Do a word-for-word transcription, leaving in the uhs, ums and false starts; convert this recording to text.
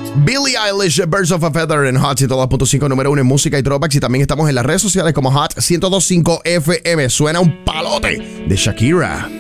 Billie Eilish, Birds of a Feather en Hot ciento dos punto cinco, número uno en música y throwbacks. Y también estamos en las redes sociales como Hot ciento dos punto cinco F M. Suena un palote de Shakira.